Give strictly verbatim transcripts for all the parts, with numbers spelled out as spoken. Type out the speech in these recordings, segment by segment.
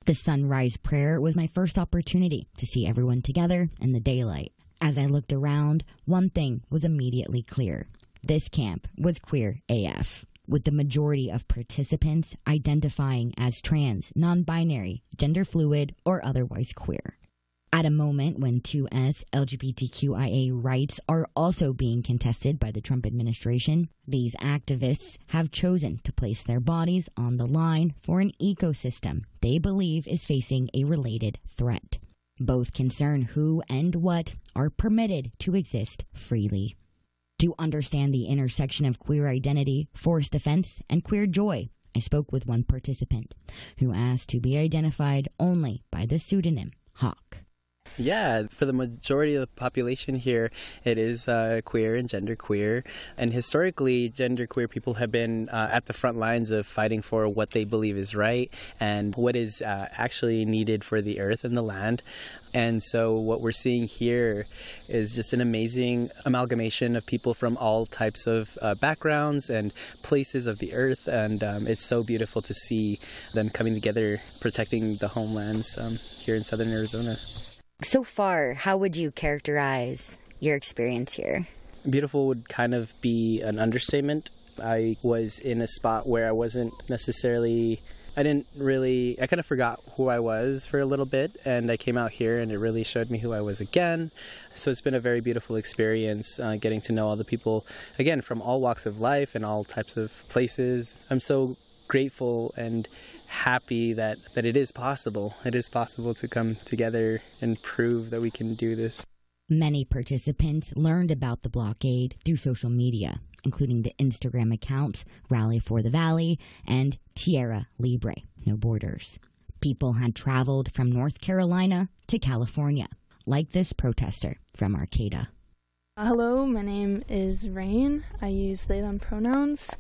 The sunrise prayer was my first opportunity to see everyone together in the daylight. As I looked around, one thing was immediately clear. This camp was queer A F, with the majority of participants identifying as trans, non-binary, gender fluid, or otherwise queer. At a moment when two S L G B T Q I A rights are also being contested by the Trump administration, these activists have chosen to place their bodies on the line for an ecosystem they believe is facing a related threat. Both concern who and what are permitted to exist freely. To understand the intersection of queer identity, forced defense, and queer joy, I spoke with one participant who asked to be identified only by the pseudonym Hawk. Yeah, for the majority of the population here, it is uh, queer and genderqueer. And historically, genderqueer people have been uh, at the front lines of fighting for what they believe is right and what is uh, actually needed for the earth and the land. And so what we're seeing here is just an amazing amalgamation of people from all types of uh, backgrounds and places of the earth. And um, it's so beautiful to see them coming together, protecting the homelands um, here in southern Arizona. So far, how would you characterize your experience here? Beautiful would kind of be an understatement. I was in a spot where I wasn't necessarily, I didn't really, I kind of forgot who I was for a little bit, and I came out here and it really showed me who I was again. So it's been a very beautiful experience uh, getting to know all the people, again, from all walks of life and all types of places. I'm so grateful and happy that, that it is possible. It is possible to come together and prove that we can do this. Many participants learned about the blockade through social media, including the Instagram accounts Rally for the Valley and Tierra Libre, No Borders. People had traveled from North Carolina to California, like this protester from Arcata. Hello, my name is Rain. I use they, them pronouns.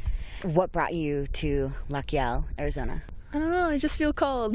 What brought you to La Kiel, Arizona? I don't know, I just feel called.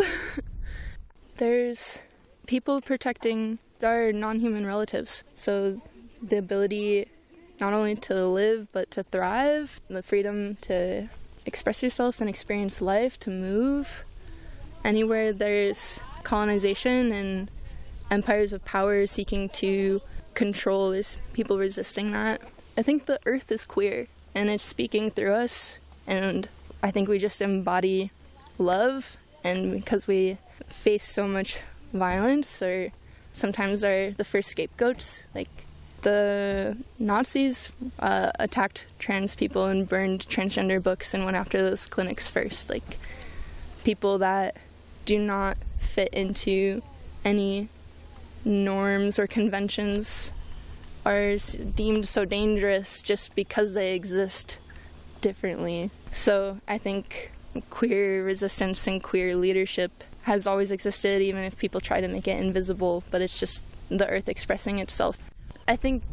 There's people protecting our non-human relatives. So the ability not only to live, but to thrive, the freedom to express yourself and experience life, to move. Anywhere there's colonization and empires of power seeking to control, there's people resisting that. I think the earth is queer. And it's speaking through us, and I think we just embody love, and because we face so much violence, or sometimes are the first scapegoats, like the Nazis uh, attacked trans people and burned transgender books and went after those clinics first, like people that do not fit into any norms or conventions are deemed so dangerous just because they exist differently. So I think queer resistance and queer leadership has always existed, even if people try to make it invisible, but it's just the earth expressing itself. I think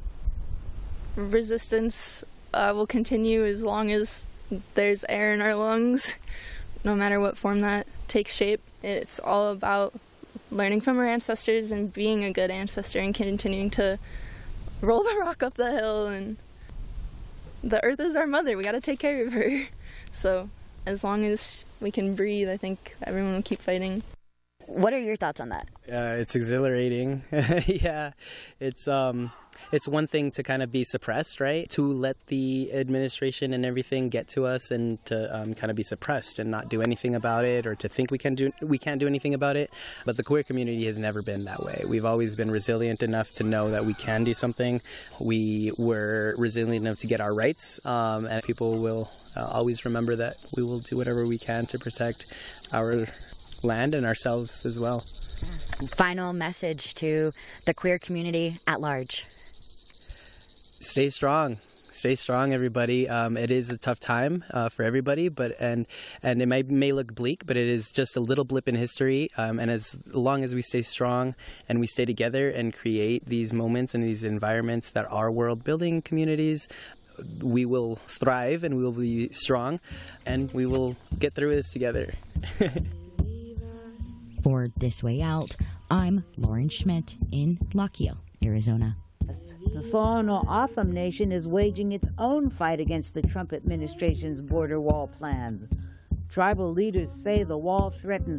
resistance uh, will continue as long as there's air in our lungs, no matter what form that takes shape. It's all about learning from our ancestors and being a good ancestor and continuing to roll the rock up the hill, and the earth is our mother. We got to take care of her. So as long as we can breathe, I think everyone will keep fighting. What are your thoughts on that? Uh, it's exhilarating. Yeah, it's um, it's one thing to kind of be suppressed, right? To let the administration and everything get to us and to um, kind of be suppressed and not do anything about it, or to think we can do we can't do anything about it. But the queer community has never been that way. We've always been resilient enough to know that we can do something. We were resilient enough to get our rights, um, and people will uh, always remember that we will do whatever we can to protect our land and ourselves as well. Final message to the queer community at large. Stay strong. Stay strong, everybody. Um, it is a tough time uh, for everybody, but and and it may may look bleak, but it is just a little blip in history. Um, and as long as we stay strong and we stay together and create these moments and these environments that are world-building communities, we will thrive and we will be strong, and we will get through this together. For This Way Out, I'm Lauren Schmidt in La Kiel, Arizona. The Tohono O'odham Nation is waging its own fight against the Trump administration's border wall plans. Tribal leaders say the wall threatens